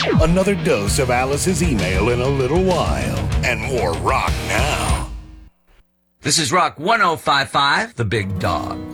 Another dose of Alice's email in a little while. And more rock now. This is Rock 105.5, The Big Dog.